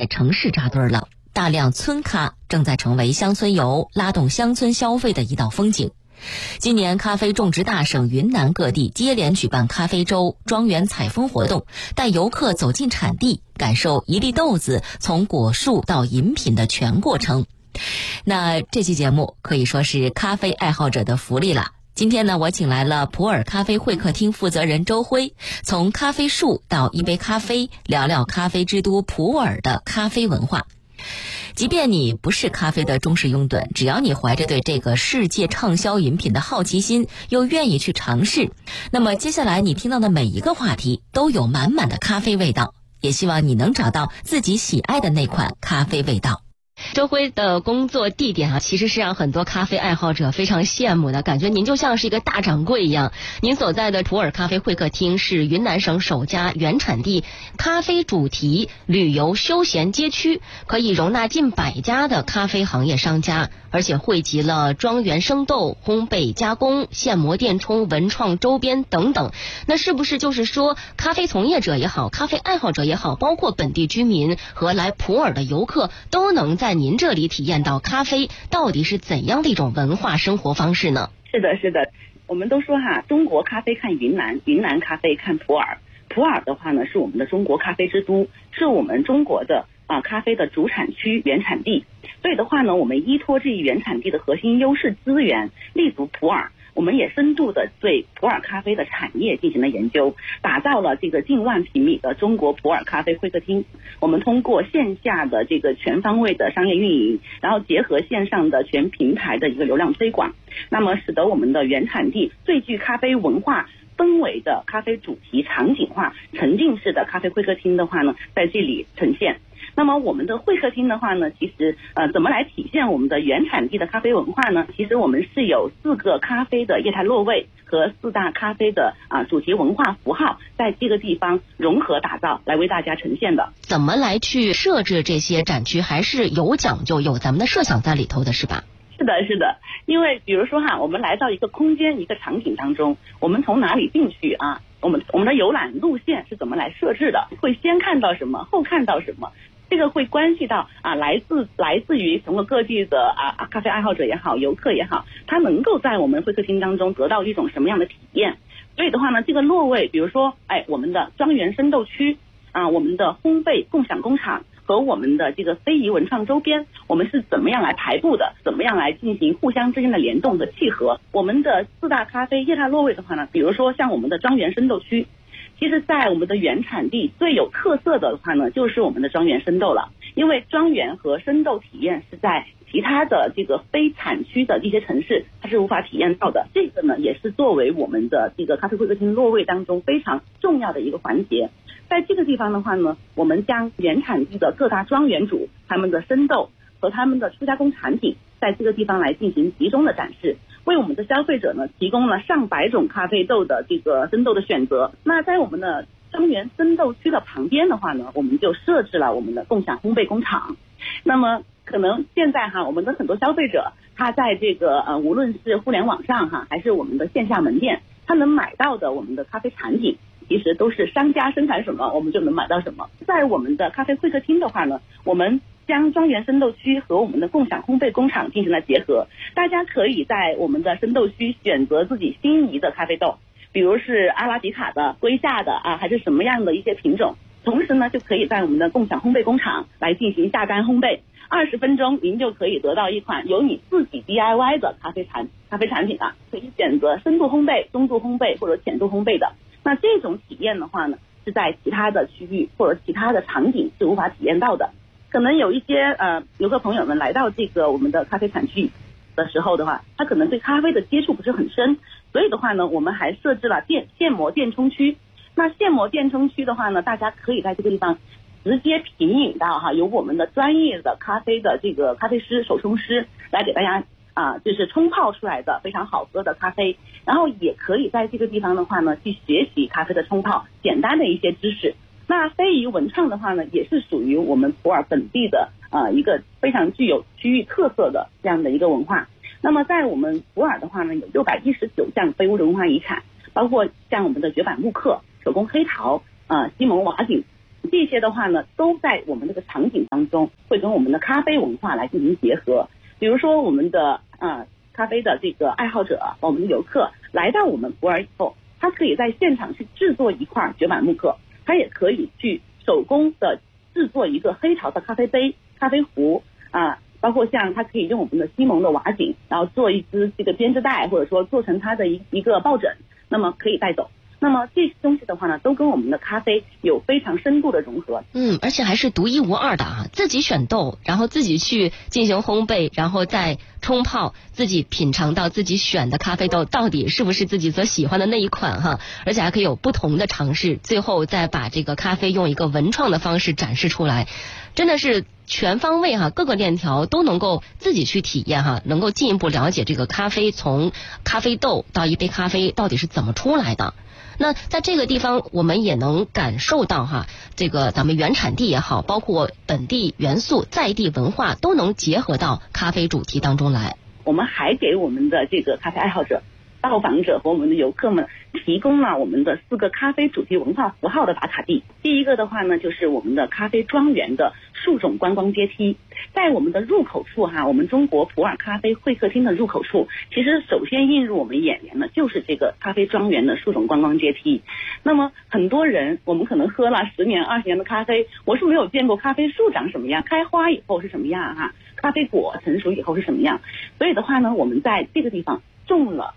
城市扎堆了，大量村咖正在成为乡村游拉动乡村消费的一道风景。今年咖啡种植大省云南各地接连举办咖啡周、庄园采风活动，带游客走进产地，感受一粒豆子从果树到饮品的全过程。那这期节目可以说是咖啡爱好者的福利了。今天呢，我请来了普洱咖啡会客厅负责人周辉，从咖啡树到一杯咖啡，聊聊咖啡之都普洱的咖啡文化。即便你不是咖啡的忠实拥趸，只要你怀着对这个世界畅销饮品的好奇心，又愿意去尝试，那么接下来你听到的每一个话题都有满满的咖啡味道，也希望你能找到自己喜爱的那款咖啡味道。周辉的工作地点其实是让很多咖啡爱好者非常羡慕的，感觉您就像是一个大掌柜一样。您所在的普洱咖啡会客厅是云南省首家原产地咖啡主题旅游休闲街区，可以容纳近100家的咖啡行业商家，而且汇集了庄园生豆、烘焙加工、现磨电冲、文创周边等等。那是不是就是说，咖啡从业者也好，咖啡爱好者也好，包括本地居民和来普洱的游客，都能在您这里体验到咖啡到底是怎样的一种文化生活方式呢？ 是的，我们都说中国咖啡看云南，云南咖啡看普洱。普洱的话呢，是我们的中国咖啡之都，是我们中国的咖啡的主产区、原产地。所以的话呢，我们依托这一原产地的核心优势资源，立足普洱。我们也深度的对普洱咖啡的产业进行了研究，打造了这个近10000平米的中国普洱咖啡会客厅。我们通过线下的这个全方位的商业运营，然后结合线上的全平台的一个流量推广，那么使得我们的原产地最具咖啡文化氛围的咖啡主题场景化沉浸式的咖啡会客厅的话呢，在这里呈现。那么我们的会客厅的话呢，其实怎么来体现我们的原产地的咖啡文化呢？其实我们是有4个咖啡的业态落位和4大咖啡的主题文化符号，在这个地方融合打造来为大家呈现的。 怎么来去设置这些展区，还是有讲究，有咱们的设想在里头的，是吧？ 是的，因为比如说我们来到一个空间、一个场景当中，我们从哪里进去我们的游览路线是怎么来设置的？会先看到什么，后看到什么？这个会关系到来自于全国各地的咖啡爱好者也好，游客也好，他能够在我们会客厅当中得到一种什么样的体验？所以的话呢，这个落位，比如说我们的庄园生豆区我们的烘焙共享工厂和我们的这个非遗文创周边，我们是怎么样来排布的？怎么样来进行互相之间的联动和契合？我们的4大咖啡业态落位的话呢，比如说像我们的庄园生豆区，其实在我们的原产地最有特色的话呢，就是我们的庄园生豆了。因为庄园和生豆体验是在其他的这个非产区的一些城市它是无法体验到的，这个呢也是作为我们的这个咖啡会客厅落位当中非常重要的一个环节。在这个地方的话呢，我们将原产地的各大庄园主他们的生豆和他们的初加工产品在这个地方来进行集中的展示，为我们的消费者呢提供了上百种咖啡豆的这个生豆的选择。那在我们的庄园生豆区的旁边的话呢，我们就设置了我们的共享烘焙工厂。那么可能现在我们的很多消费者他在这个无论是互联网上还是我们的线下门店，他能买到的我们的咖啡产品其实都是商家生产什么我们就能买到什么。在我们的咖啡会客厅的话呢，我们将庄园生豆区和我们的共享烘焙工厂进行了结合，大家可以在我们的生豆区选择自己心仪的咖啡豆，比如是阿拉比卡的、瑰夏的还是什么样的一些品种，同时呢就可以在我们的共享烘焙工厂来进行下单烘焙，20分钟您就可以得到一款由你自己 DIY 的咖啡产品可以选择深度烘焙、中度烘焙或者浅度烘焙的。那这种体验的话呢，是在其他的区域或者其他的场景是无法体验到的。可能有一些游客朋友们来到这个我们的咖啡产区的时候的话，他可能对咖啡的接触不是很深，所以的话呢，我们还设置了现磨电冲区。那现磨电冲区的话呢，大家可以在这个地方直接品饮到由我们的专业的咖啡的这个咖啡师、手冲师来给大家就是冲泡出来的非常好喝的咖啡，然后也可以在这个地方的话呢去学习咖啡的冲泡简单的一些知识。那非遗文创的话呢，也是属于我们普洱本地的一个非常具有区域特色的这样的一个文化。那么在我们普洱的话呢，有619项非物质文化遗产，包括像我们的绝版木刻、手工黑陶、西蒙瓦顶这些的话呢，都在我们这个场景当中会跟我们的咖啡文化来进行结合。比如说我们的咖啡的这个爱好者，我们的游客来到我们普洱以后，他可以在现场去制作一块绝版木刻，他也可以去手工的制作一个黑陶的咖啡杯、咖啡壶包括像它可以用我们的西蒙的瓦井，然后做一只这个编织袋，或者说做成它的一个抱枕，那么可以带走。那么这些东西的话呢，都跟我们的咖啡有非常深度的融合。 而且还是独一无二的自己选豆，然后自己去进行烘焙，然后再冲泡，自己品尝到自己选的咖啡豆到底是不是自己所喜欢的那一款而且还可以有不同的尝试，最后再把这个咖啡用一个文创的方式展示出来，真的是全方位各个链条都能够自己去体验能够进一步了解这个咖啡从咖啡豆到一杯咖啡到底是怎么出来的。那在这个地方我们也能感受到这个咱们原产地也好，包括本地元素在地文化都能结合到咖啡主题当中来。 我们还给我们的这个咖啡爱好者、到访者和我们的游客们提供了我们的4个咖啡主题文化符号的打卡地。第一个的话呢，就是我们的咖啡庄园的树种观光阶梯。在我们的入口处我们中国普洱咖啡会客厅的入口处，其实首先映入我们眼帘的就是这个咖啡庄园的树种观光阶梯。那么很多人，我们可能喝了10年、20年的咖啡，我是没有见过咖啡树长什么样，开花以后是什么样咖啡果成熟以后是什么样。所以的话呢，我们在这个地方种了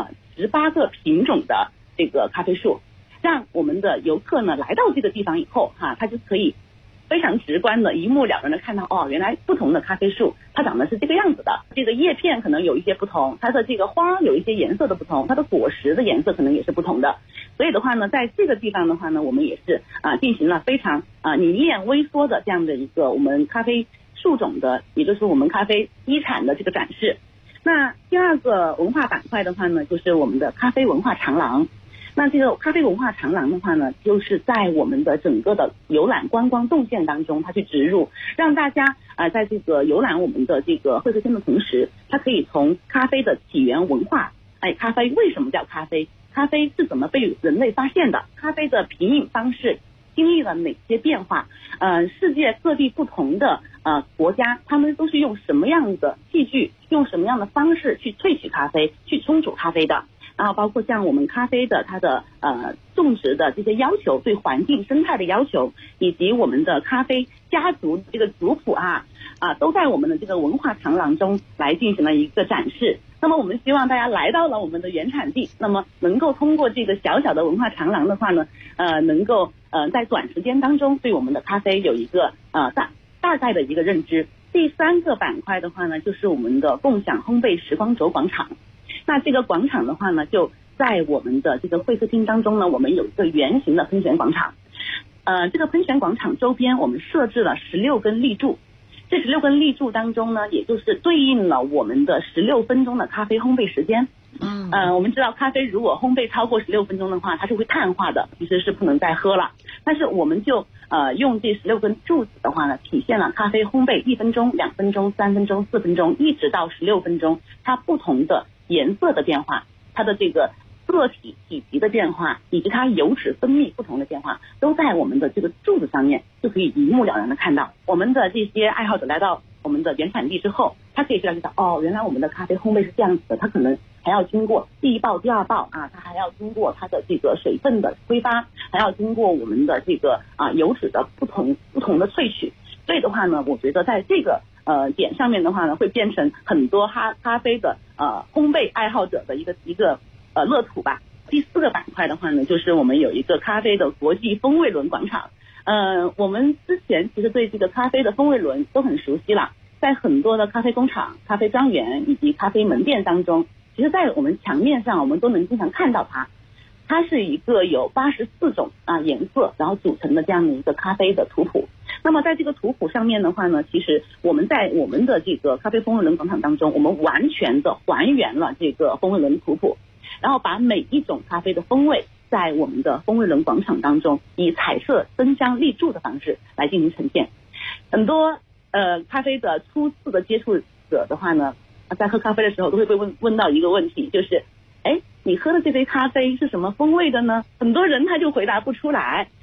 18个品种的这个咖啡树，让我们的游客呢来到这个地方以后他就可以非常直观的一目了然的看到原来不同的咖啡树它长得是这个样子的，这个叶片可能有一些不同，它的这个花有一些颜色的不同，它的果实的颜色可能也是不同的。所以的话呢，在这个地方的话呢，我们也是进行了非常凝练微缩的这样的一个我们咖啡树种的，也就是我们咖啡一产的这个展示。那第二个文化板块的话呢，就是我们的咖啡文化长廊。那这个咖啡文化长廊的话呢，就是在我们的整个的游览观光动线当中，它去植入，让大家在这个游览我们的这个会客厅的同时，它可以从咖啡的起源文化，咖啡为什么叫咖啡，咖啡是怎么被人类发现的，咖啡的品饮方式经历了哪些变化，世界各地不同的国家，他们都是用什么样的器具，用什么样的方式去萃取咖啡，去冲煮咖啡的。然后包括像我们咖啡的它的种植的这些要求，对环境生态的要求，以及我们的咖啡家族这个族谱都在我们的这个文化长廊中来进行了一个展示。那么我们希望大家来到了我们的原产地，那么能够通过这个小小的文化长廊的话呢，能够在短时间当中对我们的咖啡有一个大概的一个认知。第3个板块的话呢，就是我们的共享烘焙时光轴广场。那这个广场的话呢，就在我们的这个会客厅当中呢，我们有一个圆形的喷泉广场。这个喷泉广场周边我们设置了16根立柱，这16根立柱当中呢，也就是对应了我们的16分钟的咖啡烘焙时间。我们知道咖啡如果烘焙超过16分钟的话，它是会碳化的，其实是不能再喝了。但是我们就用这16根柱子的话呢，体现了咖啡烘焙1分钟、2分钟、3分钟、4分钟，一直到16分钟，它不同的颜色的变化，它的这个个体体积的变化，以及它油脂分泌不同的变化，都在我们的这个柱子上面就可以一目了然的看到。我们的这些爱好者来到我们的原产地之后，他可以了解到原来我们的咖啡烘焙是这样子的，它可能还要经过第1爆、第2爆它还要经过它的这个水分的挥发，还要经过我们的这个油脂的不同的萃取。所以的话呢，我觉得在这个点上面的话呢，会变成很多咖啡的烘焙爱好者的一个乐土吧。第4个板块的话呢，就是我们有一个咖啡的国际风味轮广场。我们之前其实对这个咖啡的风味轮都很熟悉了，在很多的咖啡工厂、咖啡庄园以及咖啡门店当中，其实在我们墙面上我们都能经常看到它。它是一个有84种颜色然后组成的这样的一个咖啡的图谱。那么在这个图谱上面的话呢，其实我们在我们的这个咖啡风味轮广场当中，我们完全的还原了这个风味轮图谱，然后把每一种咖啡的风味在我们的风味轮广场当中以彩色灯箱立柱的方式来进行呈现。很多咖啡的初次的接触者的话呢，在喝咖啡的时候都会被问到一个问题，就是你喝的这杯咖啡是什么风味的呢？很多人他就回答不出来。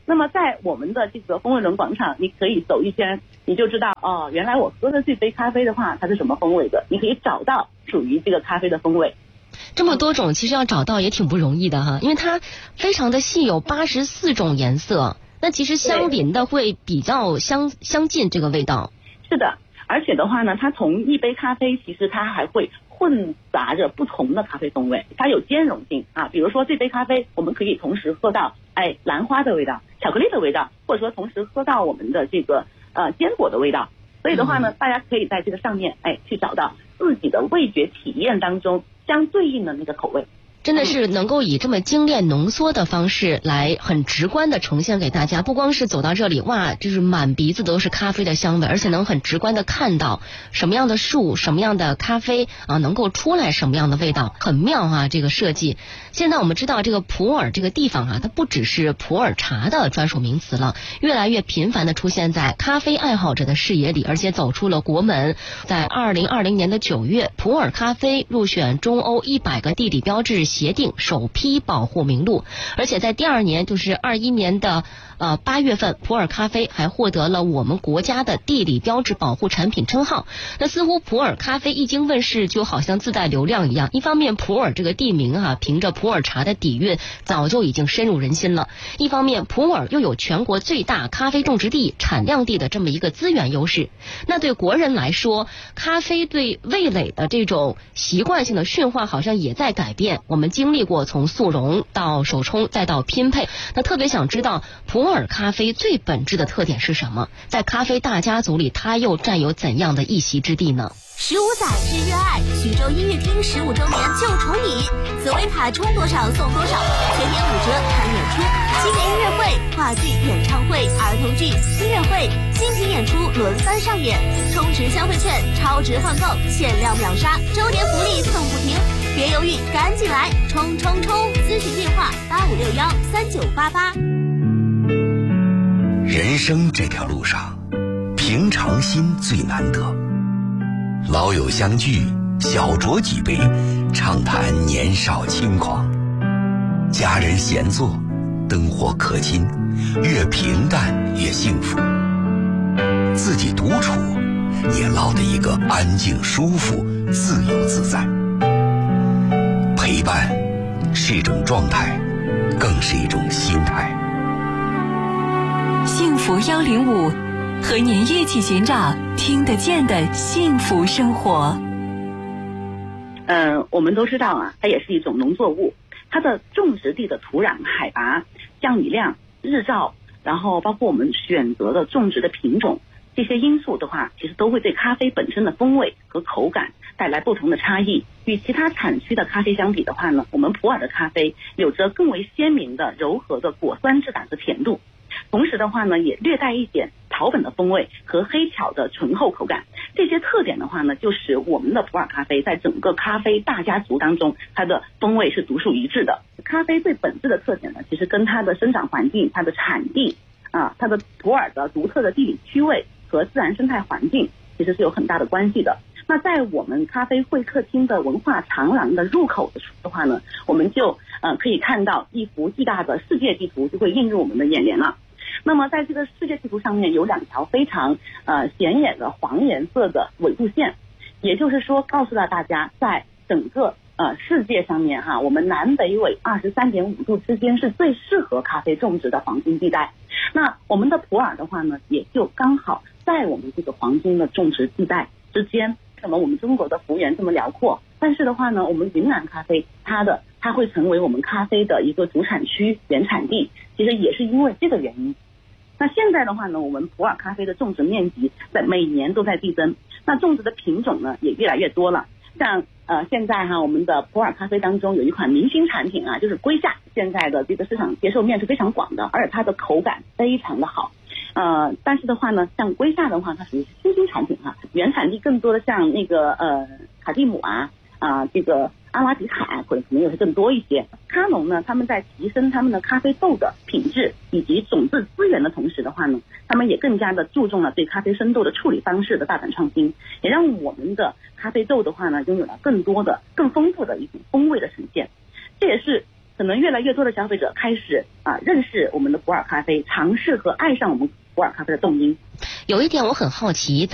那么在我们的这个风味轮广场，你可以走一圈，你就知道哦，原来我喝的这杯咖啡的话，它是什么风味的，你可以找到属于这个咖啡的风味。 这么多种其实要找到也挺不容易的哈，因为它非常的细，有84种颜色，那其实相邻的会比较相近这个味道。 是的，而且的话呢，它同一杯咖啡其实它还会混杂着不同的咖啡风味，它有兼容性啊。比如说这杯咖啡我们可以同时喝到兰花的味道、巧克力的味道，或者说同时喝到我们的这个坚果的味道。所以的话呢，大家可以在这个上面去找到自己的味觉体验当中相对应的那个口味。 真的是能够以这么精炼浓缩的方式来很直观的呈现给大家，不光是走到这里哇，就是满鼻子都是咖啡的香味，而且能很直观的看到什么样的树、什么样的咖啡啊，能够出来什么样的味道，很妙啊这个设计。现在我们知道这个普洱这个地方啊，它不只是普洱茶的专属名词了，越来越频繁的出现在咖啡爱好者的视野里，而且走出了国门。在2020年的9月，普洱咖啡入选中欧100个地理标志协定首批保护名录，而且在第2年，就是21年的8月份，普洱咖啡还获得了我们国家的地理标志保护产品称号。那似乎普洱咖啡一经问世，就好像自带流量一样。一方面，普洱这个地名啊，凭着普洱茶的底蕴，早就已经深入人心了；一方面，普洱又有全国最大咖啡种植地、产量地的这么一个资源优势。那对国人来说，咖啡对味蕾的这种习惯性的驯化，好像也在改变。我们经历过从速溶到手冲再到拼配，那特别想知道普洱咖啡最本质的特点是什么？在咖啡大家族里，它又占有怎样的一席之地呢 ？15载之约爱，徐州音乐厅15周年就宠你，紫薇卡充多少送多少，前年5折看演出，新年音乐会、话剧演唱会、儿童剧、音乐会、新品演出轮番上演，充值消费券超值换购，限量秒杀，周年福利送不停，别犹豫，赶紧来冲冲冲！咨询电话85613988。 人生这条路上，平常心最难得。老友相聚，小酌几杯，畅谈年少轻狂；家人闲坐，灯火可亲，越平淡越幸福。自己独处，也捞得一个安静舒服、自由自在。陪伴是一种状态，更是一种心态。 幸福105，和您一起寻找听得见的幸福生活。 我们都知道啊，它也是一种农作物，它的种植地的土壤、海拔、降雨量、日照，然后包括我们选择的种植的品种，这些因素的话，其实都会对咖啡本身的风味和口感带来不同的差异。与其他产区的咖啡相比的话呢，我们普洱的咖啡有着更为鲜明的柔和的果酸质感和甜度，同时的话呢，也略带一点草本的风味和黑巧的醇厚口感。这些特点的话呢，就使我们的普洱咖啡在整个咖啡大家族当中，它的风味是独树一帜的。咖啡最本质的特点呢，其实跟它的生长环境、它的产地它的普洱的独特的地理区位和自然生态环境其实是有很大的关系的。那在我们咖啡会客厅的文化长廊的入口的话呢，我们就可以看到一幅巨大的世界地图就会映入我们的眼帘了。那么在这个世界地图上面有2条非常显眼的黄颜色的纬度线，也就是说告诉了大家，在整个世界上面我们南北纬23.5度之间是最适合咖啡种植的黄金地带。那我们的普洱的话呢，也就刚好在我们这个黄金的种植地带之间。可能我们中国的幅员这么辽阔，但是的话呢，我们云南咖啡它会成为我们咖啡的一个主产区、原产地，其实也是因为这个原因。那现在的话呢，我们普洱咖啡的种植面积在每年都在递增，那种植的品种呢也越来越多了。像现在我们的普洱咖啡当中有一款明星产品就是龟夏，现在的这个市场接受面是非常广的，而且它的口感非常的好。但是的话呢，像龟夏的话，它属于新兴产品原产地更多的像那个卡蒂姆这个阿拉比卡可能也是更多一些。咖农呢，他们在提升他们的咖啡豆的品质以及种质资源的同时的话呢，他们也更加的注重了对咖啡生豆的处理方式的大胆创新，也让我们的咖啡豆的话呢，拥有了更多的、更丰富的一种风味的呈现。这也是可可能越来越多的消费者开始认识我们的普洱咖啡，尝试和爱上我们普洱咖啡的动因。 有一点我很好奇。